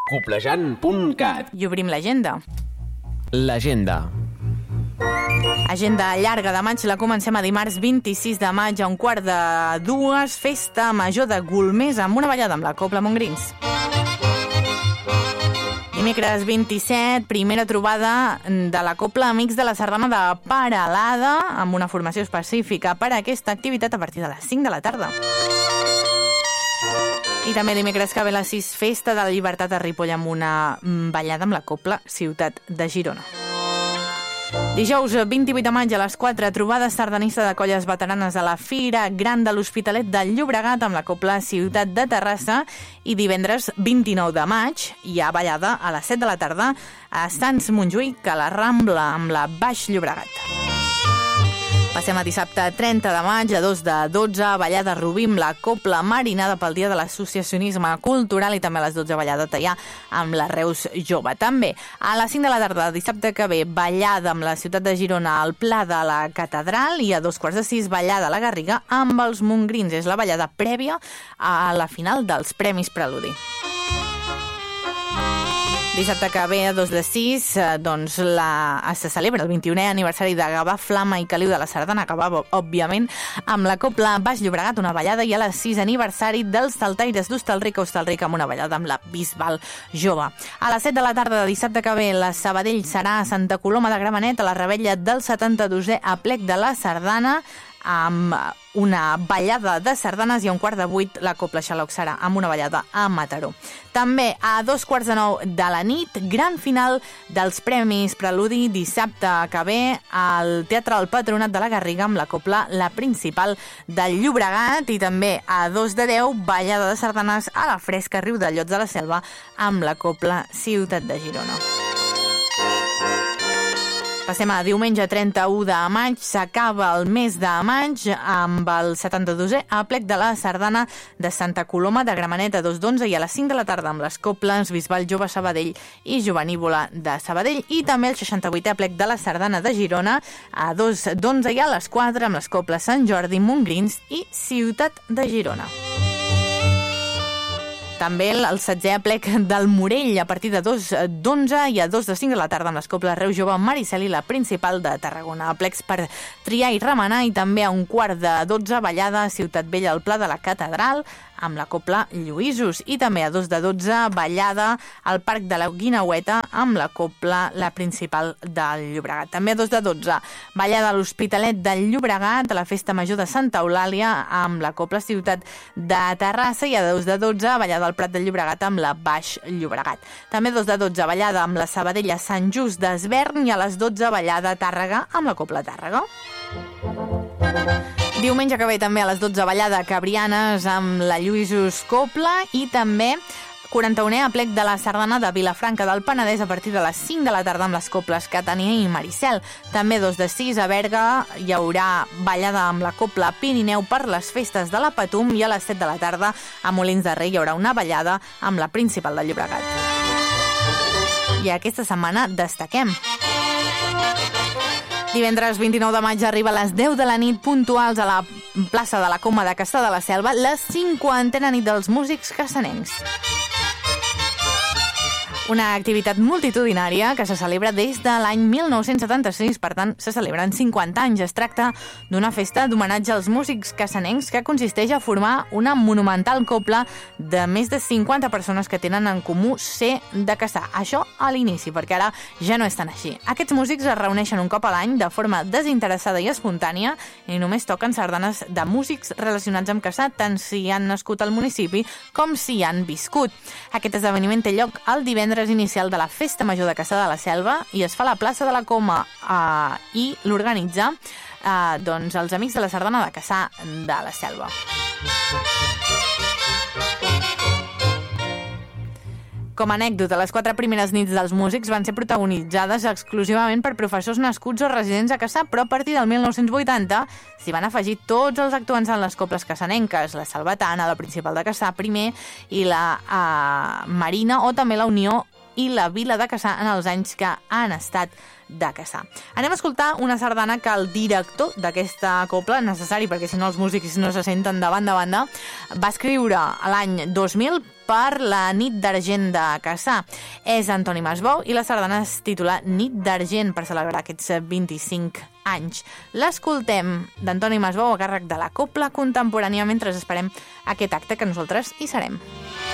Coplejant.cat. I obrim l'agenda. L'agenda. Agenda llarga de maig, la comencem a dimarts 26 de maig a 1:45, festa major de Golmés amb una ballada amb la Cobla Montgrins. Dimecres 27, primera trobada de la Cobla Amics de la Sardana de Peralada, amb una formació específica per a aquesta activitat a partir de les 5 de la tarda. I també dimecres que ve les 6, festa de la Llibertat a Ripoll amb una ballada amb la Cobla Ciutat de Girona. Dijous 28 de maig a les 4, trobada sardanista de colles veteranes a la Fira Gran de l'Hospitalet de Llobregat amb la Cobla Ciutat de Terrassa, i divendres 29 de maig hi ha ballada a les 7 de la tarda a Sants Montjuïc a la Rambla amb la Baix Llobregat. Passem a dissabte 30 de maig a 2 de 12, ballada Rubí amb la Cobla Marinada pel dia de l'associacionisme cultural, i també a les 12 ballada Tallà amb la Reus Jove. També a les 5 de la tarda, dissabte que ve, ballada amb la Ciutat de Girona al Pla de la Catedral, i a 2:45 ballada a la Garriga amb els Montgrins. És la ballada prèvia a la final dels Premis Preludi. Dissabte que ve a 2:06, se celebra el 21è aniversari de Gavà, Flama i Caliu de la Sardana, Gavà, òbviament, amb la Cobla Baix Llobregat, una ballada, i a les 6 aniversari dels Saltaires d'Hostalric a Hostalric amb una ballada amb la Bisbal Jove. A les 7 de la tarda de dissabte que ve, la Sabadell serà a Santa Coloma de Gramenet, a la Revetlla del 72è aplec de la Sardana, amb una ballada de sardanes, i a 7:15 la Cobla Xaloc serà amb una ballada a Mataró. També a 8:45 de la nit, gran final dels Premis Preludi, dissabte que ve al Teatre del Patronat de la Garriga amb la Cobla La Principal del Llobregat, i també a 2:10 ballada de sardanes a la Fresca Riu de Llots de la Selva amb la Cobla Ciutat de Girona. Passem a diumenge 31 de maig, s'acaba el mes de maig amb el 72è aplec de la Sardana de Santa Coloma de Gramenet a 2:11, i a les 5 de la tarda amb les Cobles Bisbal Jove Sabadell i Jovenívola de Sabadell, i també el 68è aplec de la Sardana de Girona a 2:11, i a les 4 amb les Cobles Sant Jordi, Montgrins i Ciutat de Girona. També el 16è aplec del Morell a partir de 2:11 i a 2:05 de la tarda amb les Cobles Reus Jove, Maricel i la Principal de Tarragona. Aplecs per triar i remenar, i també a 1:15 ballada a Ciutat Vella al Pla de la Catedral amb la Cobla Lluïsos, i també a 2:12 ballada al Parc de la Guineueta amb la Cobla La Principal del Llobregat. També a 2:12 ballada a l'Hospitalet del Llobregat a la Festa Major de Santa Eulàlia amb la Cobla Ciutat de Terrassa, i a 2:12 ballada al Prat del Llobregat amb la Baix Llobregat. També a 2:12 ballada amb la Sabadella Sant Just d'Esvern, i a les 12 ballada a Tàrrega amb la Cobla Tàrrega. Diumenge que ve també a les 12 ballada Cabrianes amb la Lluïsos Cobla, i també 41è aplec de la Sardana de Vilafranca del Penedès a partir de les 5 de la tarda amb les Cobles Catània i Maricel. També 2:06 a Berga hi haurà ballada amb la Cobla Pirineu per les festes de la Patum, i a les 7 de la tarda a Molins de Rei hi haurà una ballada amb la Principal del Llobregat. I aquesta setmana destaquem. Divendres 29 de maig arriba a les 10 de la nit puntuals a la plaça de la Coma de Cassà de la Selva la 50a nit dels músics cassanencs. Una activitat multitudinària que se celebra des de l'any 1976, per tant, se celebren 50 anys. Es tracta d'una festa d'homenatge als músics cassanencs que consisteix a formar una monumental cobla de més de 50 persones que tenen en comú ser de Cassà. Això a l'inici, perquè ara ja no és tan així. Aquests músics es reuneixen un cop a l'any de forma desinteressada i espontània, i només toquen sardanes de músics relacionats amb Cassà, tant si han nascut al municipi com si han viscut. Aquest esdeveniment té lloc el divendres inicial de la Festa Major de Cassà de la Selva, i es fa a la plaça de la Coma, i l'organitza els Amics de la Sardana de Cassà de la Selva. Com a anècdota, les 4 primeres nits dels músics van ser protagonitzades exclusivament per professors nascuts o residents a Cassà, però a partir del 1980 s'hi van afegir tots els actuants en les cobles cassanenques, la Salvatana, la Principal de Cassà primer, i la Marina, o també la Unió i la vila de Cassà en els anys que han estat de Cassà. Anem a escoltar una sardana que el director d'aquesta cobla, necessari perquè si no els músics no se senten de banda a banda, va escriure l'any 2000 per la Nit d'Argent de Cassà. És Antoni Masbou i la sardana es titula Nit d'Argent per celebrar aquests 25 anys. L'escoltem d'Antoni Masbou a càrrec de la cobla contemporània mentre esperem aquest acte que nosaltres hi serem.